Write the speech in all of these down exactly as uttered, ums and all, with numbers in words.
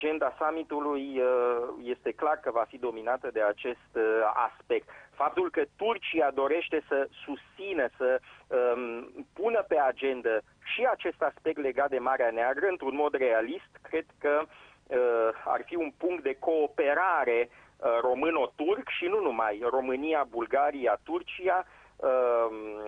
Agenda summitului este clar că va fi dominată de acest aspect. Faptul că Turcia dorește să susțină, să um, pună pe agenda și acest aspect legat de Marea Neagră într-un mod realist, cred că uh, ar fi un punct de cooperare uh, româno-turc și nu numai, România, Bulgaria, Turcia, uh,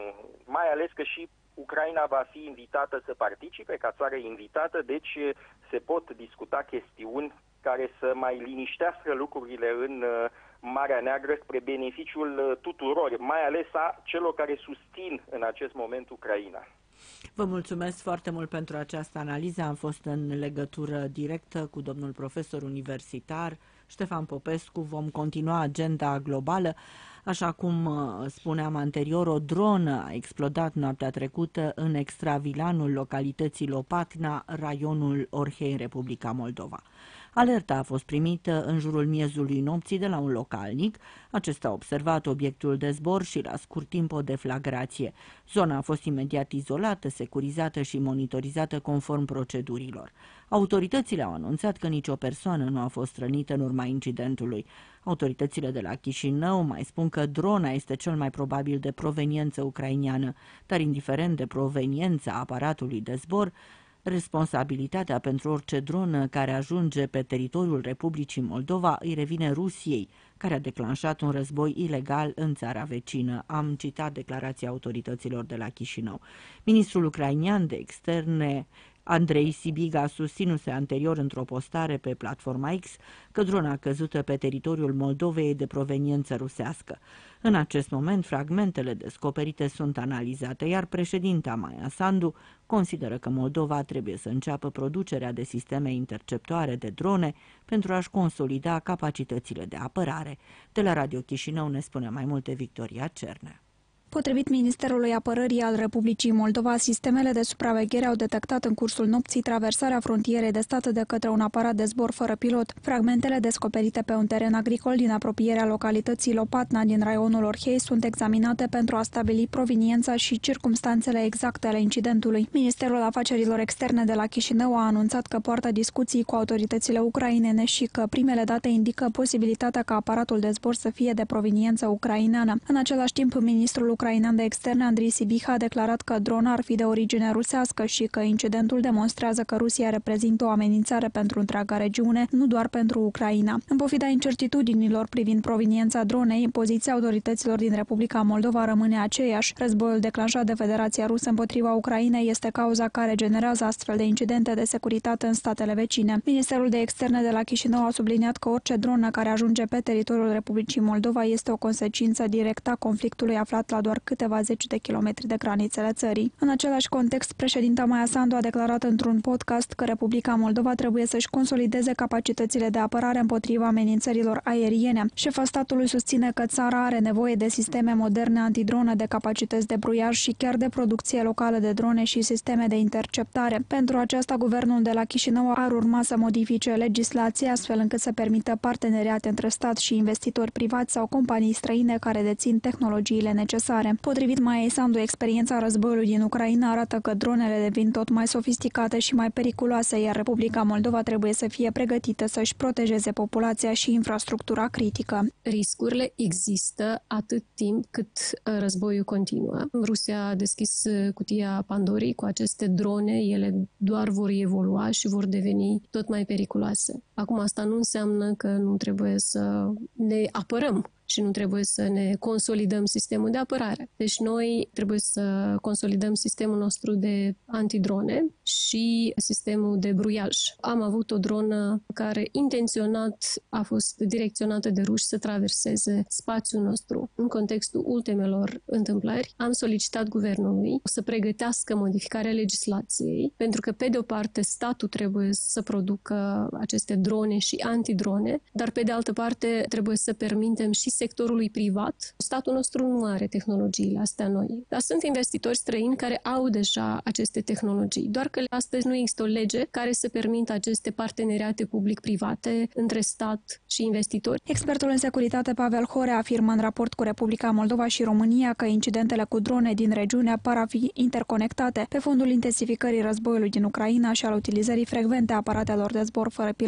mai ales că și Ucraina va fi invitată să participe ca țară invitată, deci se pot discuta chestiuni care să mai liniștească lucrurile în Marea Neagră spre beneficiul tuturor, mai ales a celor care susțin în acest moment Ucraina. Vă mulțumesc foarte mult pentru această analiză. Am fost în legătură directă cu domnul profesor universitar Ștefan Popescu. Vom continua agenda globală. Așa cum spuneam anterior, o dronă a explodat noaptea trecută în extravilanul localității Lopatna, raionul Orhei, în Republica Moldova. Alerta a fost primită în jurul miezului nopții de la un localnic. Acesta a observat obiectul de zbor și la scurt timp o deflagrație. Zona a fost imediat izolată, securizată și monitorizată conform procedurilor. Autoritățile au anunțat că nicio persoană nu a fost rănită în urma incidentului. Autoritățile de la Chișinău mai spun că drona este cel mai probabil de proveniență ucrainiană, dar indiferent de proveniența aparatului de zbor, responsabilitatea pentru orice dronă care ajunge pe teritoriul Republicii Moldova îi revine Rusiei, care a declanșat un război ilegal în țara vecină. Am citat declarația autorităților de la Chișinău. Ministrul ucrainian de externe Andrei Sibiga, susținuse anterior într-o postare pe platforma X că drona căzută pe teritoriul Moldovei e de proveniență rusească. În acest moment, fragmentele descoperite sunt analizate, iar președinta Maia Sandu consideră că Moldova trebuie să înceapă producerea de sisteme interceptoare de drone pentru a-și consolida capacitățile de apărare. De la Radio Chișinău ne spune mai multe Victoria Cernea. Potrivit Ministerului Apărării al Republicii Moldova, sistemele de supraveghere au detectat în cursul nopții traversarea frontierei de stat de către un aparat de zbor fără pilot. Fragmentele descoperite pe un teren agricol din apropierea localității Lopatna din raionul Orhei sunt examinate pentru a stabili proveniența și circumstanțele exacte ale incidentului. Ministerul Afacerilor Externe de la Chișinău a anunțat că poartă discuții cu autoritățile ucrainene și că primele date indică posibilitatea ca aparatul de zbor să fie de proveniență ucraineană. În același timp, ministrul ucrainean de externe Andrei Sibiha a declarat că drona ar fi de origine rusească și că incidentul demonstrează că Rusia reprezintă o amenințare pentru întreaga regiune, nu doar pentru Ucraina. În pofida incertitudinilor privind proveniența dronei, poziția autorităților din Republica Moldova rămâne aceeași. Războiul declanșat de Federația Rusă împotriva Ucrainei este cauza care generează astfel de incidente de securitate în statele vecine. Ministerul de externe de la Chișinău a subliniat că orice dronă care ajunge pe teritoriul Republicii Moldova este o consecință directă a conflictului aflat la doar câteva zeci de kilometri de granițele țării. În același context, președinta Maia Sandu a declarat într-un podcast că Republica Moldova trebuie să-și consolideze capacitățile de apărare împotriva amenințărilor aeriene. Șefa statului susține că țara are nevoie de sisteme moderne antidrone, de capacități de bruiaj și chiar de producție locală de drone și sisteme de interceptare. Pentru aceasta, guvernul de la Chișinău ar urma să modifice legislația astfel încât să permită parteneriate între stat și investitori privați sau companii străine care dețin tehnologiile necesare. Potrivit Maiei Sandu, experiența războiului din Ucraina arată că dronele devin tot mai sofisticate și mai periculoase, iar Republica Moldova trebuie să fie pregătită să-și protejeze populația și infrastructura critică. Riscurile există atât timp cât războiul continuă. Rusia a deschis cutia Pandorii cu aceste drone, ele doar vor evolua și vor deveni tot mai periculoase. Acum, asta nu înseamnă că nu trebuie să ne apărăm și nu trebuie să ne consolidăm sistemul de apărare. Deci noi trebuie să consolidăm sistemul nostru de antidrone și sistemul de bruiaj. Am avut o dronă care intenționat a fost direcționată de ruși să traverseze spațiul nostru. În contextul ultimelor întâmplări, am solicitat guvernului să pregătească modificarea legislației, pentru că, pe de o parte, statul trebuie să producă aceste drone și antidrone, dar, pe de altă parte, trebuie să permitem și sectorului privat. Statul nostru nu are tehnologiile astea noi, dar sunt investitori străini care au deja aceste tehnologii, doar că astăzi nu există o lege care să permită aceste parteneriate public-private între stat și investitori. Expertul în securitate Pavel Horea afirmă în raport cu Republica Moldova și România că incidentele cu drone din regiune par a fi interconectate pe fondul intensificării războiului din Ucraina și al utilizării frecvente a aparatelor de zbor fără pilot